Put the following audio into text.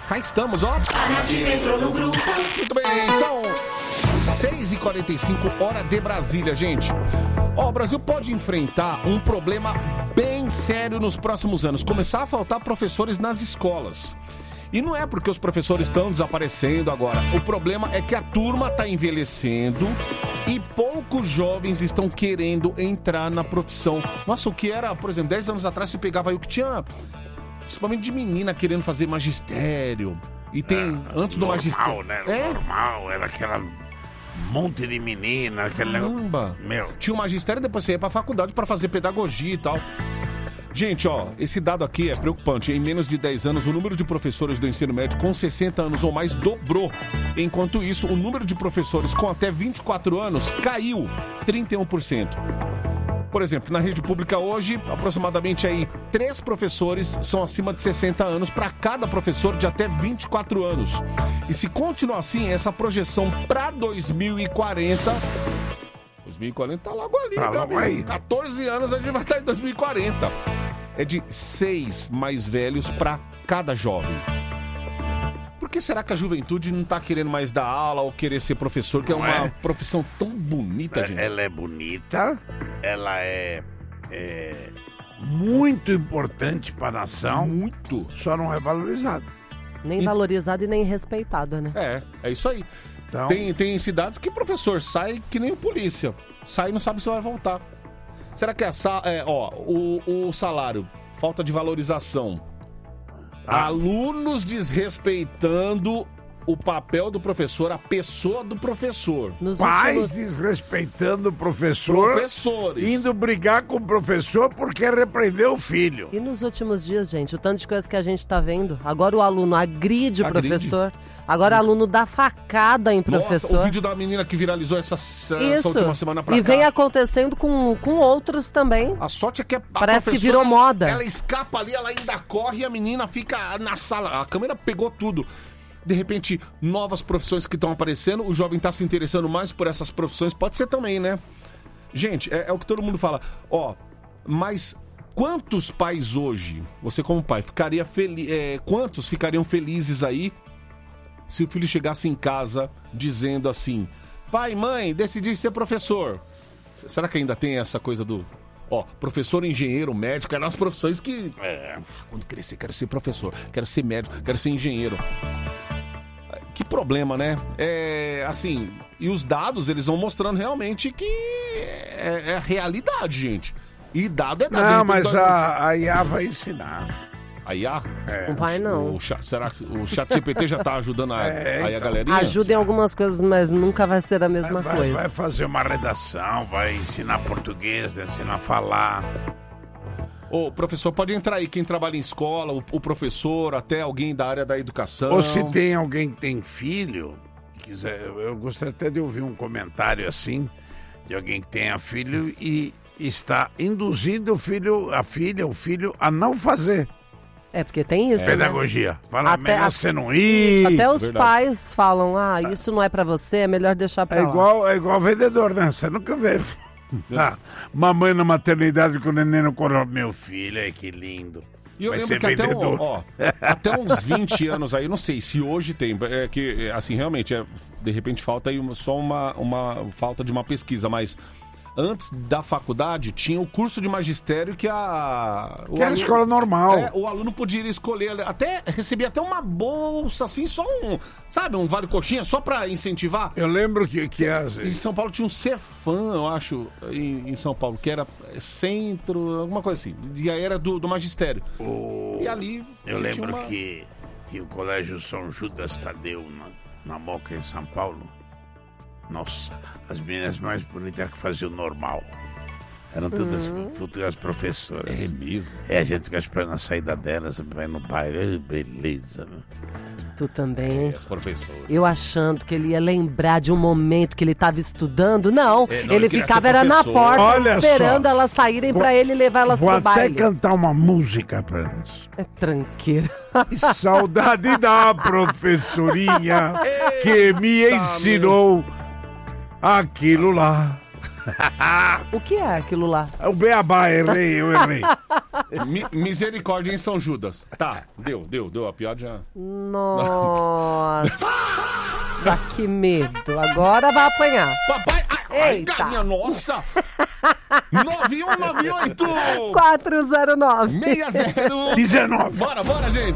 Cá estamos, ó. A Nativa entrou no grupo. Muito bem, são 6h45, hora de Brasília, gente. Ó, o Brasil pode enfrentar um problema bem sério nos próximos anos. Começar a faltar professores nas escolas. E não é porque os professores estão desaparecendo agora. O problema é que a turma está envelhecendo e poucos jovens estão querendo entrar na profissão. Nossa, o que era, por exemplo, 10 anos atrás se pegava aí o que tinha, principalmente de menina querendo fazer magistério. E tem, antes do magistério... Né? Normal, era aquela monte de menina, aquele negócio... Meu. Tinha o magistério e depois você ia pra faculdade pra fazer pedagogia e tal. Gente, ó, esse dado aqui é preocupante. Em menos de 10 anos, o número de professores do ensino médio com 60 anos ou mais dobrou. Enquanto isso, o número de professores com até 24 anos caiu 31%. Por exemplo, na rede pública hoje, aproximadamente aí 3 professores são acima de 60 anos para cada professor de até 24 anos. E se continuar assim, essa projeção para 2040... 2040 tá logo ali, tá logo aí. 14 anos a gente vai estar em 2040. É de 6 mais velhos para cada jovem. Por que será que a juventude não tá querendo mais dar aula ou querer ser professor, que é uma profissão tão bonita, gente? Ela é bonita, ela é muito importante para a nação. Muito. Só não é valorizada. Nem valorizada e nem respeitada, né? É isso aí. Então... Tem cidades que o professor sai que nem polícia. Sai e não sabe se vai voltar. Será que o salário, falta de valorização, alunos desrespeitando o papel do professor, a pessoa do professor. Pais desrespeitando o professor. Professores. Indo brigar com o professor porque repreendeu o filho. E nos últimos dias, gente, o tanto de coisa que a gente tá vendo. Agora o aluno agride o professor. Agora o aluno dá facada em professor. Nossa, o vídeo da menina que viralizou essa última semana pra cá. E vem acontecendo com outros também. A sorte é que parece que virou moda. Ela escapa ali, ela ainda corre e a menina fica na sala. A câmera pegou tudo. De repente, novas profissões que estão aparecendo, o jovem está se interessando mais por essas profissões, pode ser também, né? Gente, é o que todo mundo fala. Mas quantos pais hoje, você como pai, ficaria feliz? Quantos ficariam felizes aí se o filho chegasse em casa dizendo assim: pai, mãe, decidi ser professor? Será que ainda tem essa coisa do... professor, engenheiro, médico, eram as profissões que... Quando crescer, quero ser professor, quero ser médico, quero ser engenheiro. Que problema, né? Assim, e os dados, eles vão mostrando realmente que é a realidade, gente. E dado é dado. Não, mas a IA vai ensinar. A IA? Não vai, não. Será que o ChatGPT já tá ajudando aí a galerinha? Ajuda em algumas coisas, mas nunca vai ser a mesma coisa. Vai fazer uma redação, vai ensinar português, vai ensinar a falar. O professor pode entrar aí, quem trabalha em escola, o professor, até alguém da área da educação. Ou se tem alguém que tem filho, quiser, eu gostaria até de ouvir um comentário assim, de alguém que tenha filho e está induzindo o filho a não fazer. Porque tem isso, pedagogia. Né? Fala, melhor você não ir. Até os pais falam, isso não é pra você, é melhor deixar pra lá. É igual vendedor, né? Você nunca vê... mamãe na maternidade com o neném no colo. Meu filho, que lindo. E eu lembro que até uns 20 anos aí, não sei se hoje tem, que assim, realmente, de repente falta aí só uma falta de uma pesquisa, mas antes da faculdade tinha o curso de magistério que era a escola normal. O aluno podia escolher, recebia até uma bolsa, assim, só um vale-coxinha, só pra incentivar. Eu lembro que em São Paulo tinha um Cefam, eu acho, em São Paulo, que era centro, alguma coisa assim, e aí era do magistério. E ali... Eu lembro que o Colégio São Judas Tadeu, na Moca, em São Paulo, nossa, as meninas mais bonitas que faziam normal. Eram todas futuras professoras. É mesmo? A gente fica esperando a saída delas, vai no baile, beleza. Né? Tu também, hein? As professoras. Eu achando que ele ia lembrar de um momento que ele estava estudando. Não, ele ficava na porta esperando elas saírem pra ele levar elas pro baile. Vou até cantar uma música pra elas. É tranqueira. Saudade da professorinha que me ensinou aquilo lá. O que é aquilo lá? O beabá, eu errei. Misericórdia em São Judas. Tá, deu. A piada já... Nossa, que medo. Agora vai apanhar. Papai, ai, galinha nossa. 9198 409 6019. Bora, gente.